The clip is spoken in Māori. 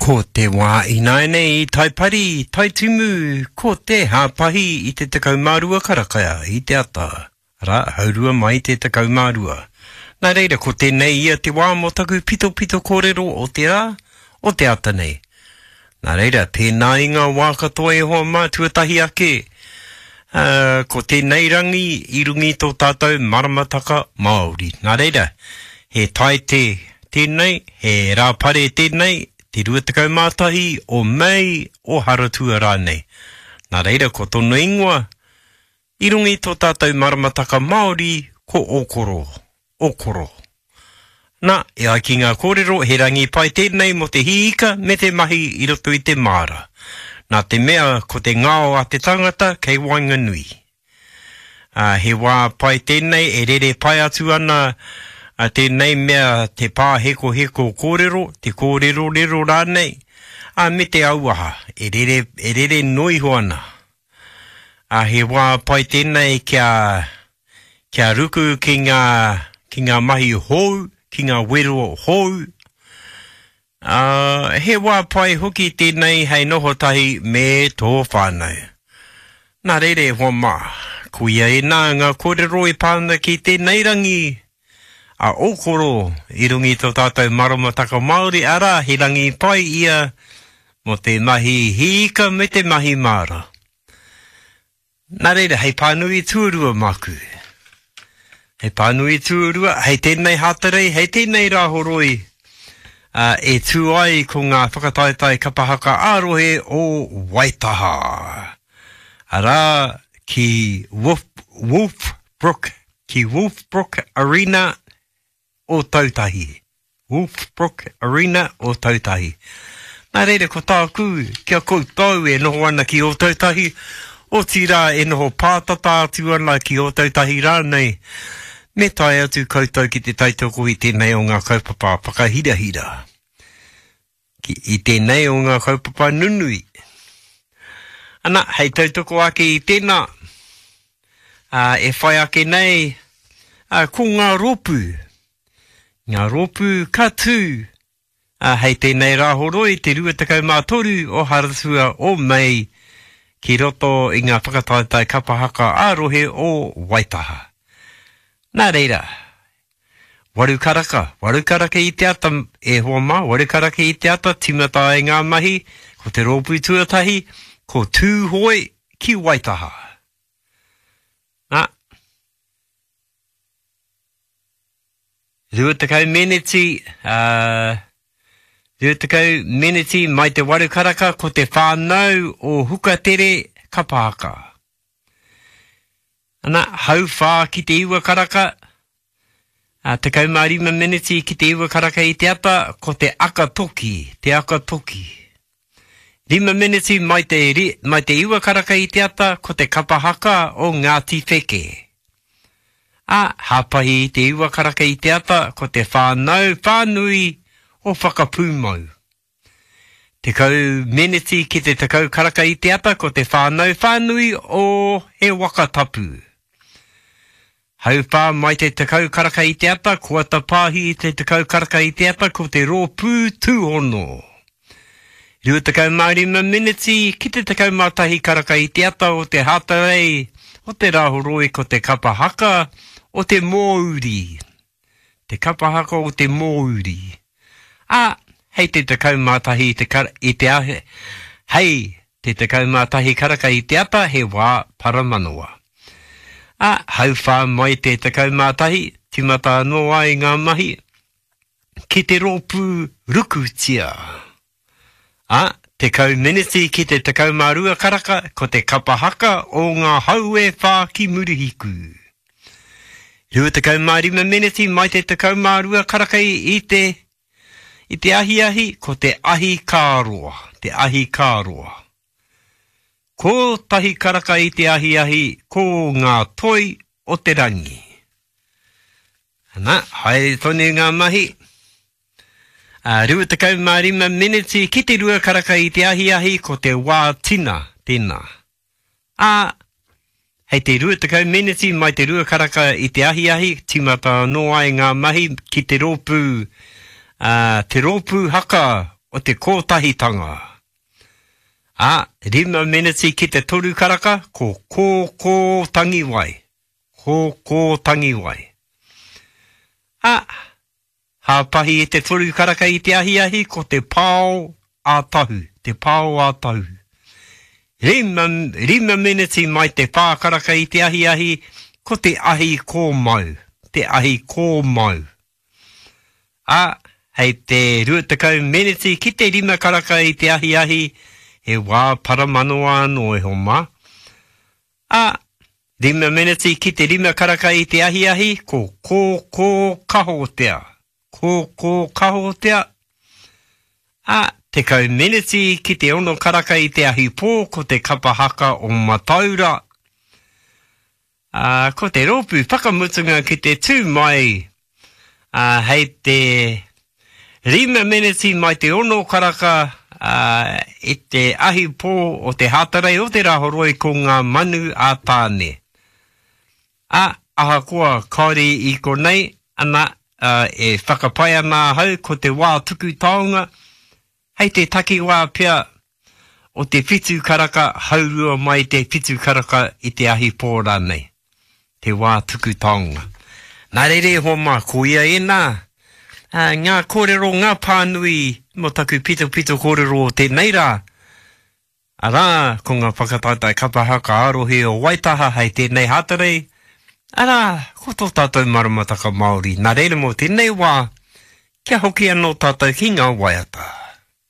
Ko te wā ina nei tai pari, tai tumu, ko te hāpahi I te tekau mārua karakaya, I te ata. Ra, haurua mai te tekau mārua. Nā reira, ko te nei ia te wā mo taku pito kōrero o te rā, o te ata nei. Nā reira, pēnā I ngā wā katoa e hoa mā tuatahi ake. Ko te nei rangi I rungi tō tātou maramataka Māori. Nā reira, he tai tēnei, he rāpare tēnei, te ruatakau mātahi o Mei o Haratua rānei. Nā reira, ko tono ingoa, I rungi tō tātou maramataka Māori, ko okoro. Nā, e ai ki ngā kōrero, he rangi pai tēnei mo te hiika me te mahi I roto I te māra. Nā te mea, ko te ngāo a te tangata, kei Wainganui. He wā pai tēnei, e rere pai atu ana, tēnei mea te pā heko kōrero, te kōrero rero rānei, me te auaha, e rere noi hoana. He wā pai tēnei kia ruku ki ngā mahi hou, ki ngā wero hou. He wā pai hoki tēnei hei noho tahi me tō whānau. Nā reire hoa mā, kuia e nā ngā kōrero e pāna ki tēnei rangi, a okoro I rungi tō tātou maramataka Māori ara he rangi pai ia mo te mahi hika me te mahi māra. Nā reira, hei pānui tuarua māku. Hei pānui tuarua, hei tēnei hātarei, hei tēnei rāhoroi, e tū ai ko ngā whakataetai kapahaka ārohe o Waitaha. Ara ki Wolfbrook Arena o Tautahi. Wolfbrook Arena o Tautahi. Nā reira, ko tāku, kia koutou e noho ana ki o Tautahi, o tira e noho pātata atu ana ki o Tautahi rānei. Me tai atu koutou ki te taitoko I tēnei o ngā kaupapa whakahirahira. I tēnei o ngā kaupapa nunui. Ana, hei tautoko ake I tēnā, e whai ake nei, ko ngā ropu. Ngā ropu katu, hei tēnei rāhoroi te ruatakau mātoru o Haratua o Mei ki roto I ngā whakataetai kapahaka ārohe o Waitaha. Nā reira, warukaraka I te ata e hoa mā, warukaraka I te ata timata e ngā mahi, ko te ropu tuatahi, ko tūhoi ki Waitaha. Nā. Ruatakau meneti mai te warukaraka ko te whānau o Hukatere kapahaka. Ana, hau whā ki te iwa karaka, te kaumārima meneti ki te iwa karaka I te ata ko te akatoki. 5 meneti mai te iwa karaka I te ata ko te kapahaka o Ngāti Wheke. Hāpahi te iwa karaka I te ata ko te whānui o whakapūmau. Te kau meneti ki te takau karaka I te ata ko te whānui o he wakatapu. Hau pā mai te takau karaka I te ata ko ata pāhi te takau karaka I te ata ko te rōpū tūhono. Ruatakau mārima meneti ki te takau mātahi karaka I te ata o te hātarei, o te rāhoroi ko te kapahaka o te mōuri. Te kapahaka o te mōuri. Hei te takau mātahi I te ahe. Hei te takau mātahi karaka I te ata he wā paramanoa. Hau whā mai te takau mātahi, timata noa I ngā mahi, ki te rōpū rukutia. Te kau meneti ki te takau mārua karaka ko te kapahaka o ngā haue whā ki Murihiku. Ruatakau mārima meneti mai te takau mārua karaka I te ahi ko te ahi kāroa. Ko tahi karaka I te ahi ko ngā toi o te rangi. Ana, haere tonu ngā mahi. Ruatakau mārima meneti ki te rua karaka I te ahi ko te wā tina tēnā. Hei te ruatakau meneti mai te rua karaka I te ahi timata noa I ngā mahi ki te rōpū haka o te kōtahitanga. 5 minutes ki te toru karaka, ko kōtangi wai. Kōtangi wai. Hāpahi e te toru karaka i te ahi ko te pāo ātahu. Te pāo ātahu. 5 minutes mai te pākaraka i te ahi ko te ahi kōmau. Te ahi kōmau. Hei te 20 minutes ki te 5 karaka i te ahi he wā paramanoa no e homa. 5 minutes ki te 5 karaka i te ahi ko kahotea. Ko kahotea. Te 10 minutes ki te 6 karaka i te ahi pō ko te kapahaka o Mataura. Ko te ropu whakamutunga ki te tū mai. Hei te 5 minutes mai te 6 karaka i te ahi pō o te hātarai o te rahoroi ko ngā manu a tāne. Ahakoa kaore i konei, ana e whakapai ana hau ko te wā tuku taonga, hei te taki wā pia o te whitu karaka, haurua mai te whitu karaka i te ahi pō rānei. Te wā tuku taonga. Nā rere homa, ko ia e nā. Ngā kōrero, ngā pānui, mo taku pito kōrero o tēnei rā. Arā, ko ngā whakataitai kapahaka arohe o Waitaha hei tēnei hātarei. Arā, ko tō tātou maramataka Māori. Nā reira mo tēnei wā, kia hoki anō tātou ki ngā waiata.